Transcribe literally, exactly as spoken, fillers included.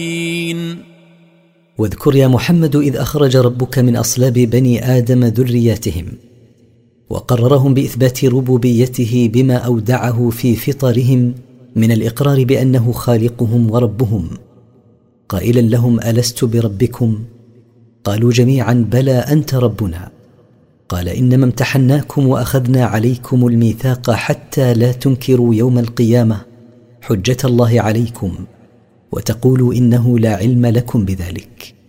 واذكر يا محمد إذ أخرج ربك من أصلاب بني آدم ذرياتهم وقررهم بإثبات ربوبيته بما أودعه في فطرهم من الإقرار بأنه خالقهم وربهم، قائلا لهم: ألست بربكم؟ قالوا جميعا: بلى أنت ربنا. قال: إنما امتحناكم وأخذنا عليكم الميثاق حتى لا تنكروا يوم القيامة حجة الله عليكم وتقولوا إنه لا علم لكم بذلك.